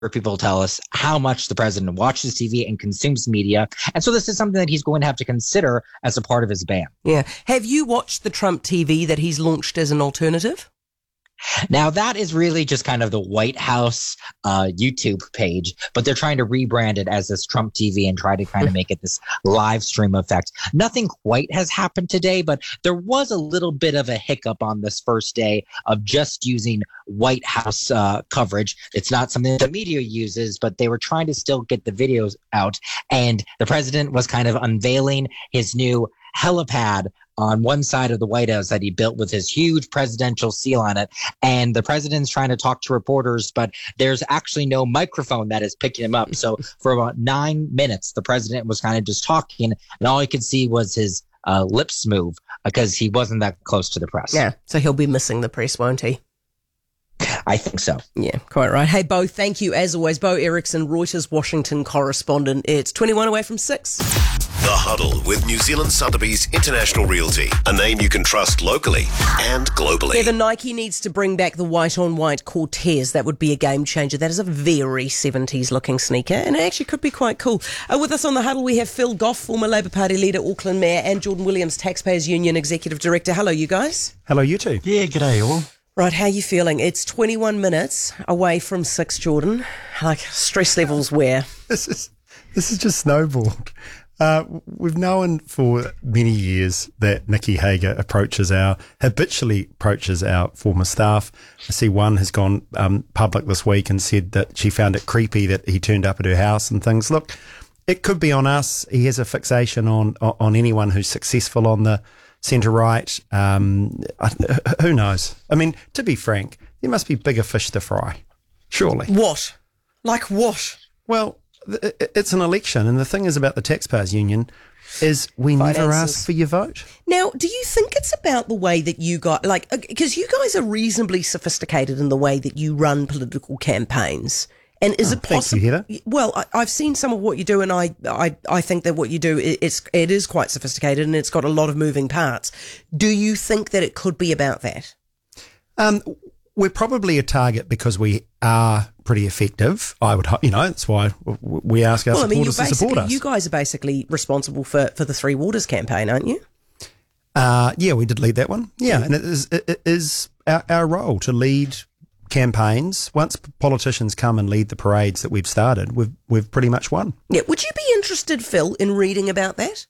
people tell us how much the president watches TV and consumes media. And so this is something that he's going to have to consider as a part of his ban. Yeah. Have you watched the Trump TV that he's launched as an alternative? Now, that is really just kind of the White House YouTube page, but they're trying to rebrand it as this Trump TV and try to kind of make it this live stream effect. Nothing quite has happened today, but there was a little bit of a hiccup on this first day of just using White House coverage. It's not something that the media uses, but they were trying to still get the videos out. And the president was kind of unveiling his new helipad on one side of the White House that he built with his huge presidential seal on it. And the president's trying to talk to reporters, but there's actually no microphone that is picking him up. So for about 9 minutes, the president was kind of just talking, and all you could see was his lips move because he wasn't that close to the press. Yeah, so he'll be missing the press, won't he? I think so. Yeah, quite right. Hey, Bo, thank you as always. Bo Erickson, Reuters Washington correspondent. It's 21 away from 6. The Huddle with New Zealand Sotheby's International Realty, a name you can trust locally and globally. Yeah, the Nike needs to bring back the white-on-white Cortez. That would be a game changer. That is a very 70s-looking sneaker, and it actually could be quite cool. With us on The Huddle, we have Phil Goff, former Labour Party leader, Auckland Mayor, and Jordan Williams, Taxpayers Union Executive Director. Hello, you guys. Hello, you two. Yeah, g'day all. Right, how are you feeling? It's 21 minutes away from 6, Jordan. Like, stress levels where? This is just snowballed. We've known for many years that Nikki Hager habitually approaches our former staff. I see one has gone public this week and said that she found it creepy that he turned up at her house and things. Look, it could be on us. He has a fixation on anyone who's successful on the centre-right. Who knows? I mean, to be frank, there must be bigger fish to fry, surely. What? Like what? Well, it's an election, and the thing is about the Taxpayers Union is we never ask for your vote. Now, do you think it's about the way that you got, like, because you guys are reasonably sophisticated in the way that you run political campaigns? And is it possible? Thank you, Heather. Well, I've seen some of what you do, and I think that what you do it is quite sophisticated, and it's got a lot of moving parts. Do you think that it could be about that? We're probably a target because we are pretty effective. I would, that's why we ask our supporters to support us. You guys are basically responsible for the Three Waters campaign, aren't you? Yeah, we did lead that one. Yeah, and it is our role to lead campaigns. Once politicians come and lead the parades that we've started, we've pretty much won. Yeah. Would you be interested, Phil, in reading about that?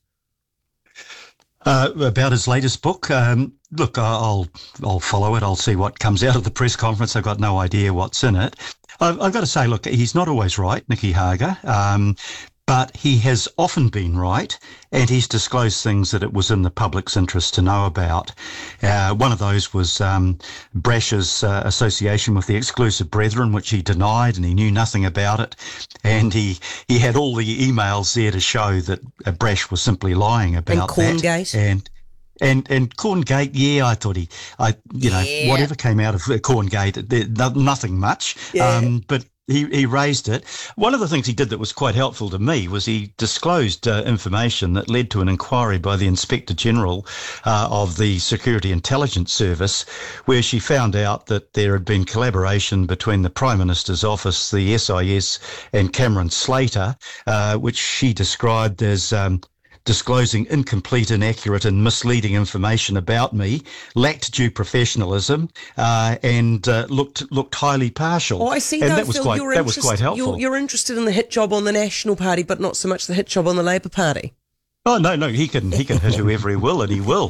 About his latest book. Look, I'll follow it. I'll see what comes out of the press conference. I've got no idea what's in it. I've got to say, look, he's not always right, Nikki Hager, but he has often been right, and he's disclosed things that it was in the public's interest to know about. One of those was Brash's association with the Exclusive Brethren, which he denied, and he knew nothing about it. And he had all the emails there to show that Brash was simply lying about and that. And Corngate, yeah, I thought whatever came out of Corngate, nothing much. Yeah. But he raised it. One of the things he did that was quite helpful to me was he disclosed information that led to an inquiry by the Inspector General of the Security Intelligence Service, where she found out that there had been collaboration between the Prime Minister's office, the SIS, and Cameron Slater, which she described as disclosing incomplete, inaccurate and misleading information about me, lacked due professionalism, and looked highly partial. Oh, I see. And though, that was quite helpful. You're interested in the hit job on the National Party, but not so much the hit job on the Labour Party. Oh, no, he can hit whoever he will, and he will.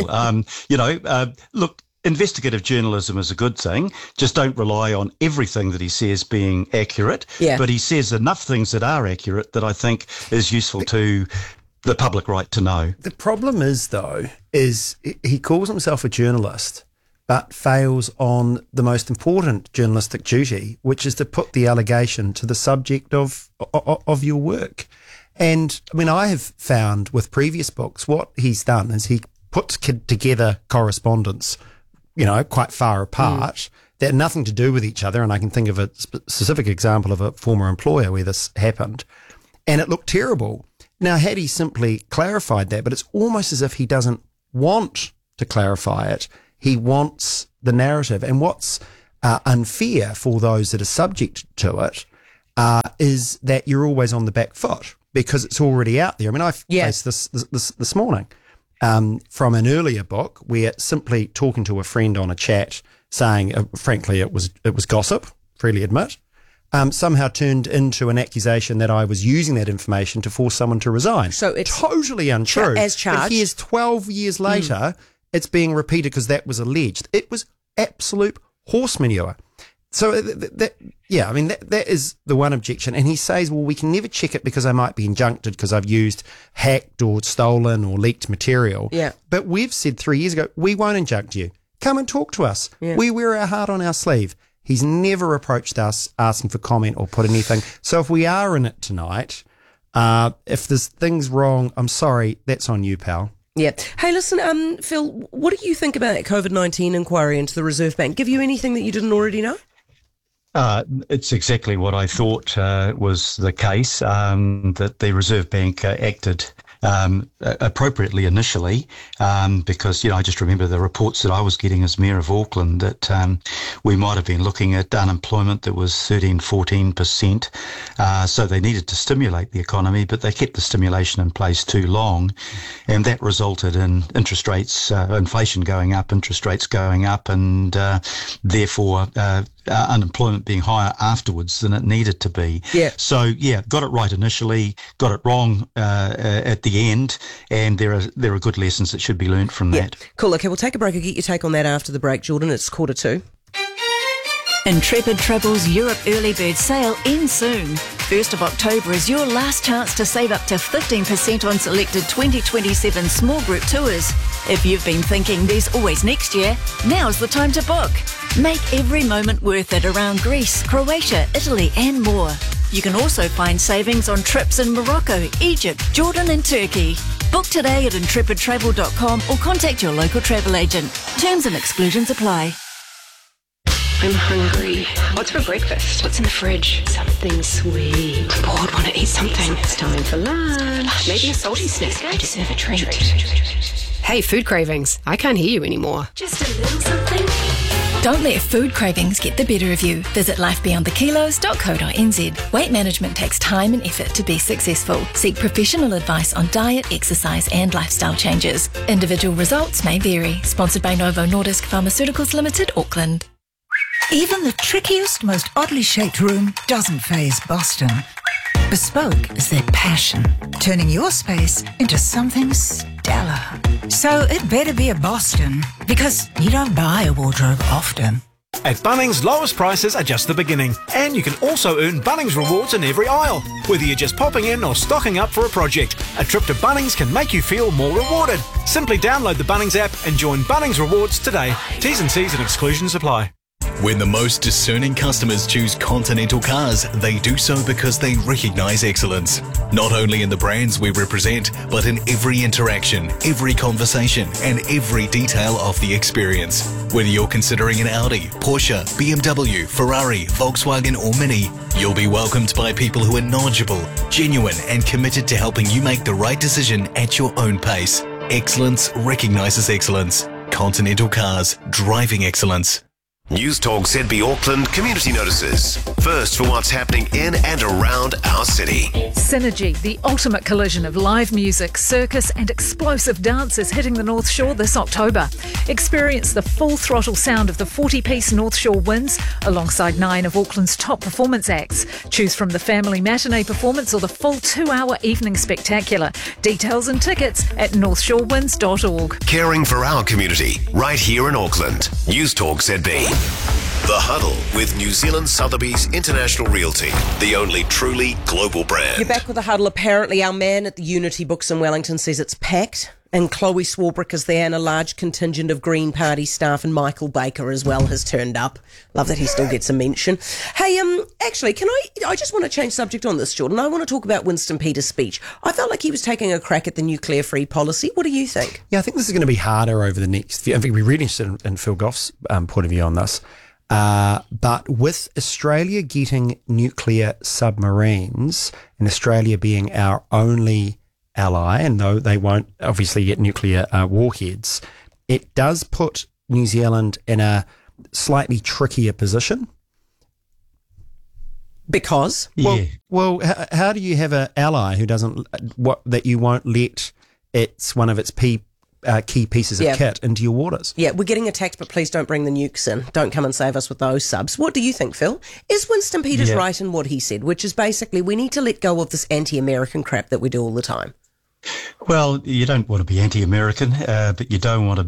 Look, investigative journalism is a good thing. Just don't rely on everything that he says being accurate. Yeah. But he says enough things that are accurate that I think is useful to the public right to know. The problem is, though, is he calls himself a journalist, but fails on the most important journalistic duty, which is to put the allegation to the subject of your work. And I mean, I have found with previous books, what he's done is he puts together correspondence, quite far apart, that had nothing to do with each other. And I can think of a specific example of a former employer where this happened, and it looked terrible. Now, had he simply clarified that, but it's almost as if he doesn't want to clarify it. He wants the narrative. And what's unfair for those that are subject to it is that you're always on the back foot because it's already out there. I mean, I faced this morning from an earlier book where simply talking to a friend on a chat saying, frankly, it was gossip, freely admit, somehow turned into an accusation that I was using that information to force someone to resign. So it's totally untrue. As charged. But here's 12 years later, it's being repeated because that was alleged. It was absolute horse manure. So that is the one objection. And he says, well, we can never check it because I might be injuncted because I've used hacked or stolen or leaked material. Yeah. But we've said 3 years ago, we won't injunct you. Come and talk to us. Yeah. We wear our heart on our sleeve. He's never approached us asking for comment or put anything. So if we are in it tonight, if there's things wrong, I'm sorry, that's on you, pal. Yeah. Hey, listen, Phil, what do you think about that COVID-19 inquiry into the Reserve Bank? Give you anything that you didn't already know? It's exactly what I thought was the case, that the Reserve Bank acted appropriately initially, because, I just remember the reports that I was getting as Mayor of Auckland that we might have been looking at unemployment that was 13-14%. So they needed to stimulate the economy, but they kept the stimulation in place too long, and that resulted in interest rates, inflation going up, interest rates going up, and therefore unemployment being higher afterwards than it needed to be. Yeah. So, got it right initially, got it wrong at the end, and there are good lessons that should be learnt from that. Cool. Okay, we'll take a break. I'll get your take on that after the break, Jordan. It's 2:45. Intrepid Travel's Europe Early Bird Sale ends soon. 1st of October is your last chance to save up to 15% on selected 2027 small group tours. If you've been thinking there's always next year, now's the time to book. Make every moment worth it around Greece, Croatia, Italy and more. You can also find savings on trips in Morocco, Egypt, Jordan and Turkey. Book today at intrepidtravel.com or contact your local travel agent. Terms and exclusions apply. I'm hungry. What's for breakfast? What's in the fridge? Something sweet. I'm bored, want to eat something. It's time for lunch. Maybe a salty snack. I deserve a treat. Hey, food cravings. I can't hear you anymore. Just a little something. Don't let food cravings get the better of you. Visit lifebeyondthekilos.co.nz. Weight management takes time and effort to be successful. Seek professional advice on diet, exercise and lifestyle changes. Individual results may vary. Sponsored by Novo Nordisk Pharmaceuticals Limited, Auckland. Even the trickiest, most oddly shaped room doesn't faze Boston. Bespoke is their passion, turning your space into something stellar. So it better be a Boston, because you don't buy a wardrobe often. At Bunnings, lowest prices are just the beginning, and you can also earn Bunnings rewards in every aisle. Whether you're just popping in or stocking up for a project, a trip to Bunnings can make you feel more rewarded. Simply download the Bunnings app and join Bunnings Rewards today. T's and C's and exclusions apply. When the most discerning customers choose Continental Cars, they do so because they recognise excellence. Not only in the brands we represent, but in every interaction, every conversation, and every detail of the experience. Whether you're considering an Audi, Porsche, BMW, Ferrari, Volkswagen or Mini, you'll be welcomed by people who are knowledgeable, genuine, and committed to helping you make the right decision at your own pace. Excellence recognises excellence. Continental Cars, driving excellence. News Talk ZB Auckland community notices. First for what's happening in and around our city. Synergy, the ultimate collision of live music, circus and explosive dance is hitting the North Shore this October. Experience the full throttle sound of the 40-piece North Shore Winds alongside 9 of Auckland's top performance acts. Choose from the family matinee performance or the full 2-hour evening spectacular. Details and tickets at northshorewinds.org. Caring for our community right here in Auckland. News Talk ZB. The Huddle with New Zealand Sotheby's International Realty, the only truly global brand. You're back with The Huddle. Apparently our man at the Unity Books in Wellington says it's packed, and Chloe Swarbrick is there, and a large contingent of Green Party staff, and Michael Baker as well has turned up. Love that he still gets a mention. Hey, actually, I just want to change subject on this, Jordan. I want to talk about Winston Peters' speech. I felt like he was taking a crack at the nuclear-free policy. What do you think? Yeah, I think this is going to be harder over the next few. I think we're really interested in Phil Goff's point of view on this. But with Australia getting nuclear submarines and Australia being our only ally, and though they won't obviously get nuclear warheads, it does put New Zealand in a slightly trickier position. Because? Yeah. Well, how do you have an ally who doesn't that you won't let one of its key pieces of kit into your waters? Yeah, we're getting attacked, but please don't bring the nukes in. Don't come and save us with those subs. What do you think, Phil? Is Winston Peters right in what he said, which is basically we need to let go of this anti-American crap that we do all the time? Well, you don't want to be anti-American, but you don't want to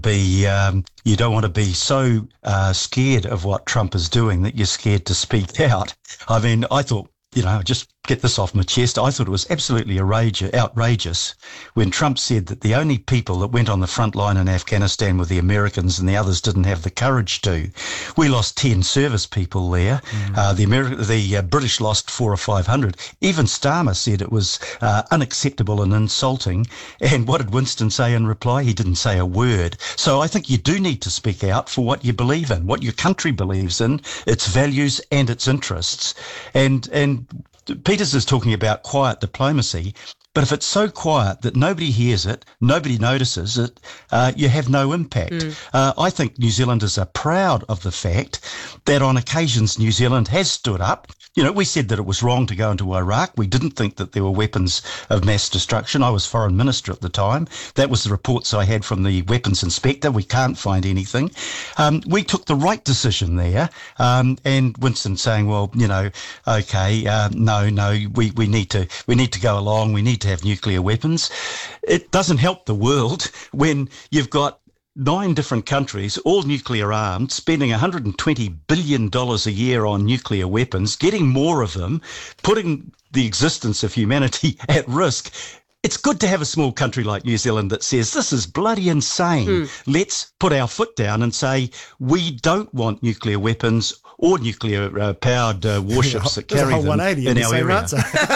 be so scared of what Trump is doing that you're scared to speak out. I mean, I thought, just get this off my chest. I thought it was absolutely outrageous when Trump said that the only people that went on the front line in Afghanistan were the Americans and the others didn't have the courage to. We lost 10 service people there. The British lost 400 or 500. Even Starmer said it was unacceptable and insulting. And what did Winston say in reply? He didn't say a word. So I think you do need to speak out for what you believe in, what your country believes in, its values and its interests. And Peters is talking about quiet diplomacy, but if it's so quiet that nobody hears it, nobody notices it, you have no impact. I think New Zealanders are proud of the fact that on occasions New Zealand has stood up. We said that it was wrong to go into Iraq. We didn't think that there were weapons of mass destruction. I was foreign minister at the time. That was the reports I had from the weapons inspector. We can't find anything. We took the right decision there. And Winston saying, well, okay, no, we need to go along. We need to have nuclear weapons. It doesn't help the world when you've got 9 different countries, all nuclear armed, spending $120 billion a year on nuclear weapons, getting more of them, putting the existence of humanity at risk. It's good to have a small country like New Zealand that says, this is bloody insane. Let's put our foot down and say, we don't want nuclear weapons or nuclear-powered warships that carry them in our area.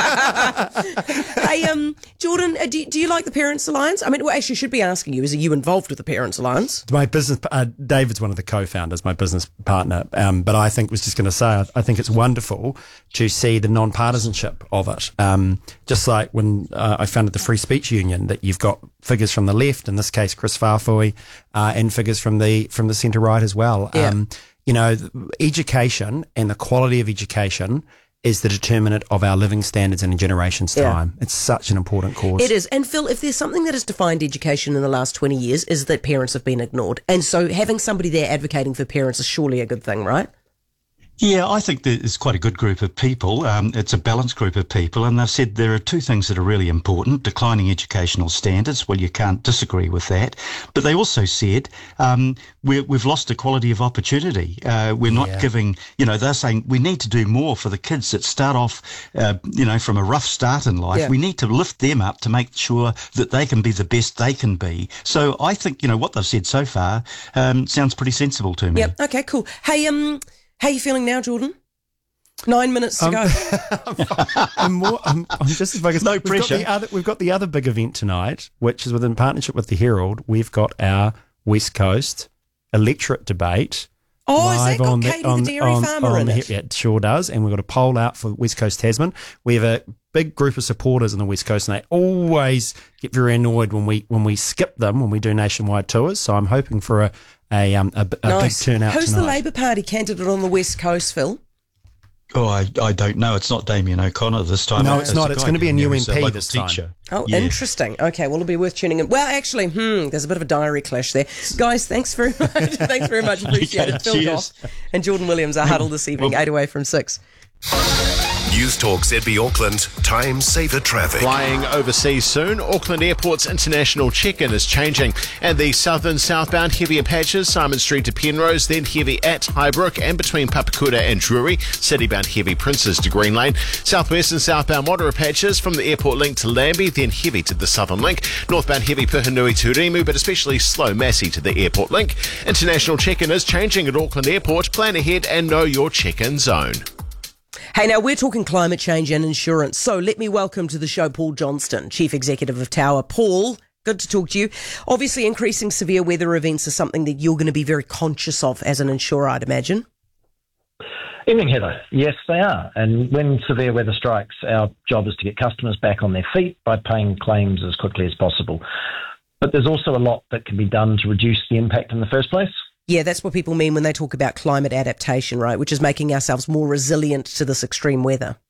Hey, Jordan, do you like the Parents Alliance? I mean, well, actually, should be asking you, are you involved with the Parents Alliance? My business, David's one of the co-founders, my business partner, but I was just going to say, I think it's wonderful to see the non-partisanship of it. Just like when I founded the Free Speech Union, that you've got figures from the left, in this case Chris Farfui, and figures from the centre-right as well. Yeah. Education and the quality of education is the determinant of our living standards in a generation's time. It's such an important cause. It is. And Phil, if there's something that has defined education in the last 20 years is that parents have been ignored. And so having somebody there advocating for parents is surely a good thing, right? Yeah, I think there's quite a good group of people. It's a balanced group of people, and they've said there are 2 things that are really important: declining educational standards. Well, you can't disagree with that. But they also said we've lost equality of opportunity. We're not giving, they're saying we need to do more for the kids that start off, from a rough start in life. Yeah. We need to lift them up to make sure that they can be the best they can be. So I think, what they've said so far sounds pretty sensible to me. Yep. Okay, cool. Hey, how are you feeling now, Jordan? 9 minutes to go. I'm just as focused. No pressure. We've got the other big event tonight, which is within partnership with the Herald. We've got our West Coast electorate debate. Oh, has that got Katie the dairy farmer in it? Yeah, it sure does. And we've got a poll out for West Coast Tasman. We have a big group of supporters in the West Coast, and they always get very annoyed when we skip them when we do nationwide tours. So I'm hoping for a nice. big turnout. Who's tonight. the Labour Party candidate on the West Coast, Phil? Oh, I don't know. It's not Damien O'Connor this time. No, it's not. It's going to be a new MP this time. Teacher. Oh, interesting. Okay, well, it'll be worth tuning in. Well, actually, there's a bit of a diary clash there. Guys, thanks very much. Thanks very much. Appreciate it. Phil Goff and Jordan Williams, our huddle this evening, 8 away from 6. News Talk ZB Auckland, time saver traffic. Flying overseas soon, Auckland Airport's international check-in is changing. And the southbound heavier patches, Simon Street to Penrose, then heavy at Highbrook and between Papakura and Drury. Citybound heavy Princes to Green Lane. Southwest and southbound moderate patches from the airport link to Lambie, then heavy to the Southern Link. Northbound heavy Puhinui to Rimu, but especially slow Massey to the airport link. International check-in is changing at Auckland Airport. Plan ahead and know your check-in zone. Hey, now we're talking climate change and insurance. So let me welcome to the show Paul Johnston, Chief Executive of Tower. Paul, good to talk to you. Obviously, increasing severe weather events is something that you're going to be very conscious of as an insurer, I'd imagine. Evening, Heather. Yes, they are. And when severe weather strikes, our job is to get customers back on their feet by paying claims as quickly as possible. But there's also a lot that can be done to reduce the impact in the first place. Yeah, that's what people mean when they talk about climate adaptation, right? Which is making ourselves more resilient to this extreme weather.